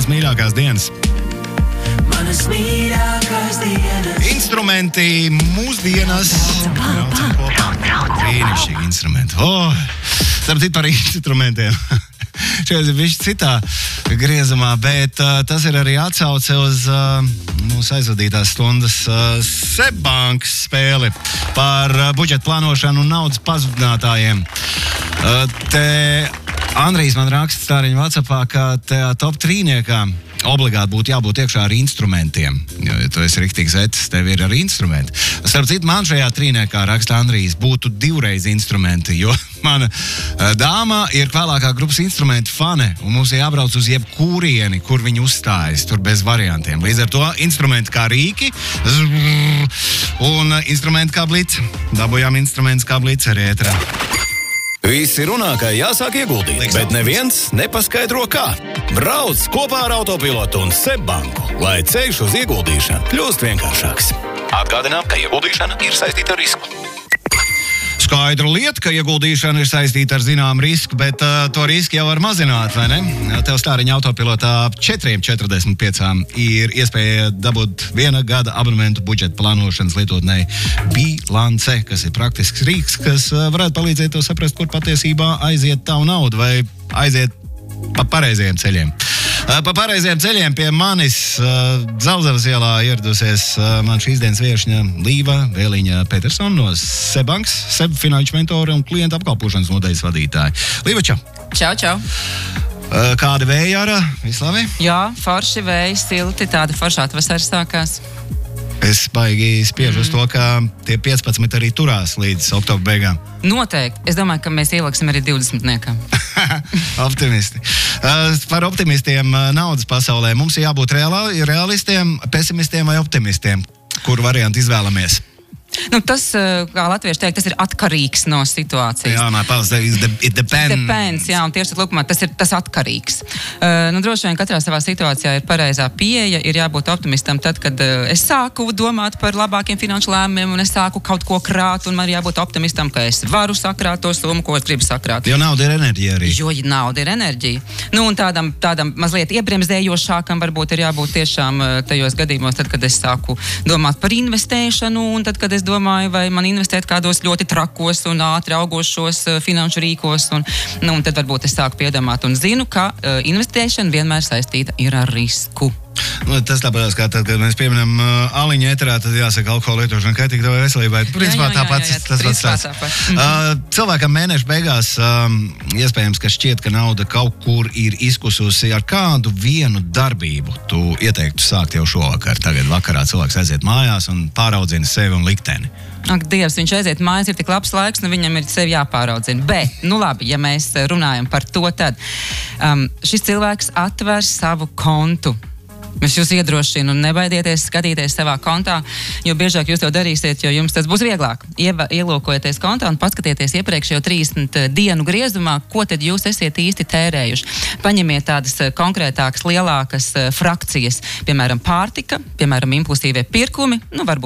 tavas mīļākās dienas. Manas mīļākās dienas. Instrumenti mūsdienas. Braucam kopā. Brīnišķīgi instrumenti. Starp citu par instrumentiem. Šeit ir višķi citā griezumā, bet tas ir arī atsauce uz mūsu aizvadītās stundas Seb-bankas spēli par budžeta plānošanu un naudas pazudinātājiem. Te Andrijs man raksta stāriņu WhatsAppā, ka te top 3-niekā obligāti būtu jābūt iekšā ar instrumentiem. Jo, ja tu esi riktīgs vecs, tev ir arī instrumenti. Starp citu, man šajā 3-niekā raksta Andrijs, būtu 2 instrumenti, jo mana dāma ir vēlākā grupas instrumentu fane, un mums ir jābrauc uz jebkurieni, kur viņi uzstājas, tur bez variantiem. Līdz ar to instrumenti kā rīki un instrumenti kā blic. Dabujām instrumentus kā blic arī ēterā. Visi runā, ka jāsāk ieguldīt, bet neviens nepaskaidro kā. Brauc kopā ar Autopilotu un Seb-banku, lai ceļš uz ieguldīšanu kļūst vienkāršāks. Atgādinām, ka ieguldīšana ir saistīta ar risku. Skaidra lieta, ka ieguldīšana ir saistīta ar zināmu risku, bet to risku jau var mazināt, vai ne? Tev stāriņa Autopilotā 4,45 ir iespēja dabūt 1 gada abonementu budžeta plānošanas lietotnei bilance, kas ir praktisks rīks, kas varētu palīdzēt tev saprast, kur patiesībā aiziet tavu naudu vai aiziet pa pareizajiem ceļiem. Pa pareizajiem ceļiem pie manis Zauzavas ielā ieradusies man šīs dienas viešņa Līva Vēliņa Petersona no Seb-bankas, Seb finanšu mentore un klienta apkalpošanas nodaļas vadītāja. Līva, čau! Čau! Kāda vēja ārā? Viss labi? Jā, forši vēji, silti, tāda foršāta vasara sākās. Es baigi spiežu uz to, ka tie 15 arī turās līdz oktobra beigām. Noteikti. Es domāju, ka mēs ieliksim arī 20. Optimisti. Par optimistiem naudas pasaulē mums ir jābūt realistiem, pesimistiem vai optimistiem. Kuru variantu izvēlamies? Tas, kā latvieši teikt, tas ir atkarīgs no situācijas. Jā, it depends. Depends, jā, un tieši lūkumā tas atkarīgs. Droši vien katrā savā situācijā ir pareizā pieeja, ir jābūt optimistam tad, kad es sāku domāt par labākiem finanšu lēmumiem un es sāku kaut ko krāt, un man ir jābūt optimistam, ka es varu sakrāt to summu, ko es gribu sakrāt. Jo nauda ir enerģija arī. Jo nauda ir enerģija. Un tādam mazliet iebremzējošākam varbūt ir jābūt tiešām tajos gadījumos, tad, kad es sāku domāt par investēšanu, un tad, kad es domāju, vai man investēt kādos ļoti trakos un ātri augošos finanšu rīkos, un tad varbūt es sāku piedomāt un zinu, ka investēšana vienmēr saistīta ir ar risku. Tas tāpēc, kā tad, kad mēs pieminam aliņu ēterā, tad jāsaka alkohola lietošana kaitīga tavai veselībai. Principā tāpat tas pats stāsts. Cilvēkam mēneša beigās iespējams, ka šķiet, ka nauda kaut kur ir izkususi. Ar kādu vienu darbību tu ieteiktu sākt jau šovakar? Tagad vakarā cilvēks aiziet mājās un pāraudzina sevi un likteni. Ak, Dievs, viņš aiziet mājās, ir tik labs laiks, viņam ir sevi jāpāraudzina. Bet, labi, ja mēs runājam par to, tad šis cilvēks atver savu kontu. Es jūs iedrošinu un nebaidieties skatīties savā kontā, jo biežāk jūs to darīsiet, jo jums tas būs vieglāk. Ielūkojieties kontā un paskatieties iepriekšējo 30 dienu griezumā, ko tad jūs esiet īsti tērējuši. Paņemiet tādas konkrētākas, lielākas frakcijas, piemēram, pārtika, piemēram, impulsīvie pirkumi, varbūt